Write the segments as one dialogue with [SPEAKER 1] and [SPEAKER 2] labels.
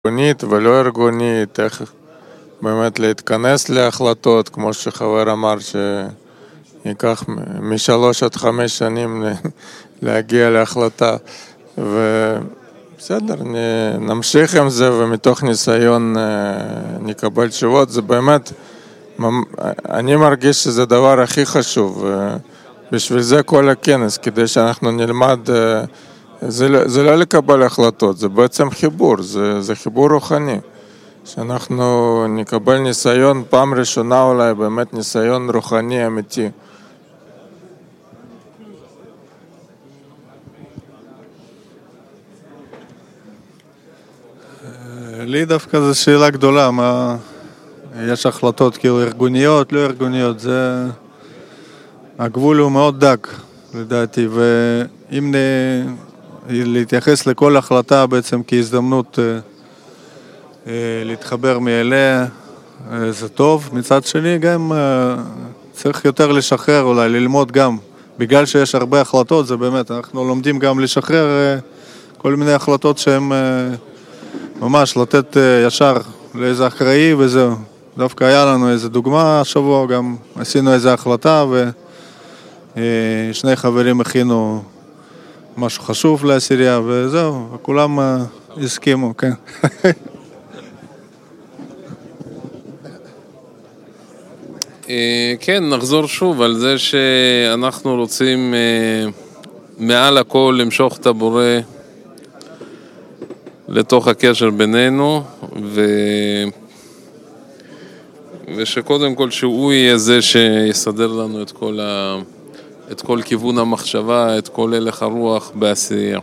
[SPEAKER 1] ארגונית ולא ארגונית, איך באמת להתכנס להחלטות, כמו שחבר אמר שייקח מ3 עד 5 שנים להגיע להחלטה, ובסדר, נמשיך עם זה ומתוך ניסיון נקבל תשובות. זה באמת, אני מרגיש שזה הדבר הכי חשוב, בשביל זה כל הכנס, כדי שאנחנו נלמד. זה לא לקבל החלטות, זה בעצם חיבור, זה חיבור רוחני, שאנחנו נקבל ניסיון פעם ראשונה, אולי באמת ניסיון רוחני אמיתי.
[SPEAKER 2] לי דווקא זו שאלה גדולה, מה יש החלטות כאילו ארגוניות, לא ארגוניות, זה הגבול הוא מאוד דק לדעתי, ואם להתייחס לכל החלטה בעצם כהזדמנות להתחבר מאליה, זה טוב. מצד שני גם צריך יותר לשחרר, אולי ללמוד גם, בגלל שיש הרבה החלטות, זה באמת, אנחנו לומדים גם לשחרר כל מיני החלטות שהן ממש לתת ישר לאיזה אחראי וזהו. דווקא היה לנו איזה דוגמה השבוע, גם עשינו איזה החלטה ושני חברים הכינו משהו חשוב לעשירייה וזהו, וכולם הסכימו, כן.
[SPEAKER 3] כן, נחזור שוב על זה שאנחנו רוצים מעל הכל למשוך את הבורא לתוך הקשר בינינו, ושקודם כל שהוא יהיה זה שיסדר לנו את כל כיוון המחשבה, את כל הלך הרוח בעשייה.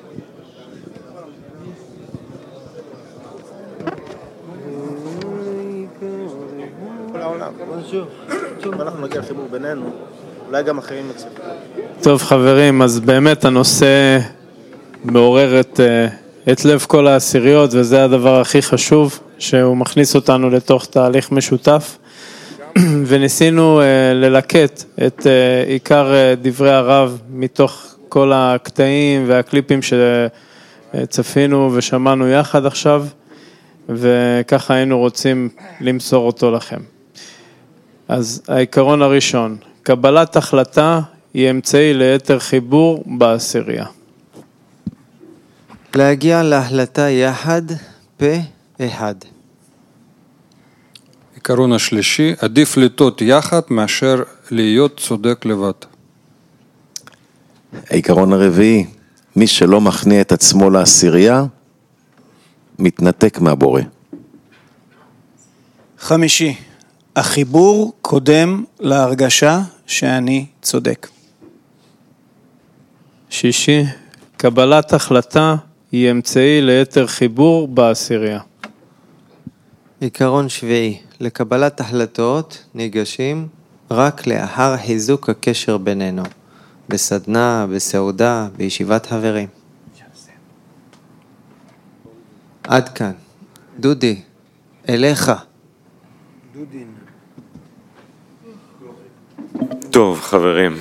[SPEAKER 4] אנחנו נגיע לחיבור בינינו, אולי גם אחרים נצליח.
[SPEAKER 5] טוב חברים, אז באמת הנושא מעורר את לב כל העשיריות, וזה הדבר הכי חשוב, שהוא מכניס אותנו לתוך תהליך משותף, וניסינו ללקט את עיקר דברי הרב מתוך כל הקטעים והקליפים שצפינו ושמענו יחד עכשיו, וככה היינו רוצים למסור אותו לכם. אז העיקרון הראשון, קבלת החלטה היא אמצעי ליתר חיבור בעשירייה.
[SPEAKER 6] להגיע להחלטה יחד פה אחד.
[SPEAKER 7] עיקרון השלישי, עדיף לטעות יחד מאשר להיות צודק לבד.
[SPEAKER 8] העיקרון הרביעי, מי שלא מכניע את עצמו לעשירייה, מתנתק מהבורא.
[SPEAKER 9] חמישי, החיבור קודם להרגשה שאני צודק.
[SPEAKER 5] שישי, קבלת החלטה היא אמצעי ליתר חיבור בעשירייה.
[SPEAKER 6] עיקרון שביעי, לקבלת החלטות ניגשים רק לאחר חיזוק הקשר בינינו, בסדנה, בסעודה, בישיבת חברים. עד כאן. דודי, אליך.
[SPEAKER 10] טוב חברים,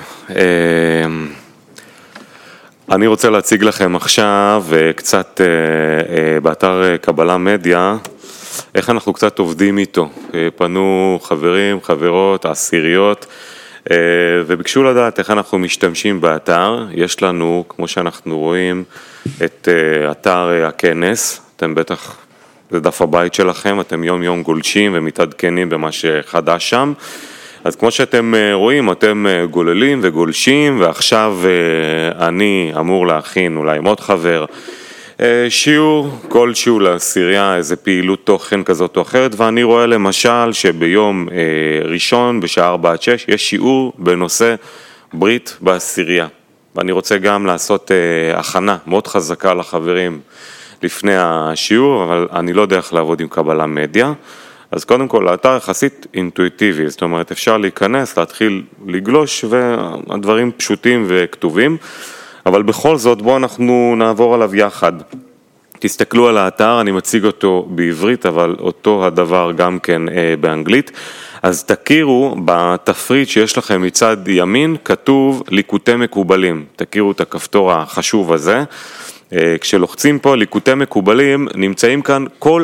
[SPEAKER 10] אני רוצה להציג לכם עכשיו קצת באתר קבלה מדיה, איך אנחנו קצת עובדים איתו. פנו חברים, חברות, עשיריות, וביקשו לדעת איך אנחנו משתמשים באתר. יש לנו, כמו שאנחנו רואים, את אתר הכנס, אתם בטח, זה דף הבית שלכם, אתם יום יום גולשים ומתעדכנים במה שחדש שם. אז כמו שאתם רואים, אתם גוללים וגולשים, ועכשיו אני אמור להכין אולי עם עוד חבר שיעור, כלשהו לעשירייה, איזה פעילות תוכן כזאת או אחרת, ואני רואה למשל שביום ראשון בשעה 4-6 יש שיעור בנושא ברית בעשירייה, ואני רוצה גם לעשות הכנה מאוד חזקה לחברים לפני השיעור, אבל אני לא יודע איך לעבוד עם קבלה מדיה. אז קודם כל, האתר יחסית אינטואיטיבי, זאת אומרת, אפשר להיכנס, להתחיל לגלוש, והדברים פשוטים וכתובים, אבל בכל זאת, בואו אנחנו נעבור עליו יחד. תסתכלו על האתר, אני מציג אותו בעברית, אבל אותו הדבר גם כן באנגלית. אז תכירו בתפריט שיש לכם מצד ימין, כתוב ליקוטי מקובלים. תכירו את הכפתור החשוב הזה. כשלוחצים פה ליקוטי מקובלים, נמצאים כאן כל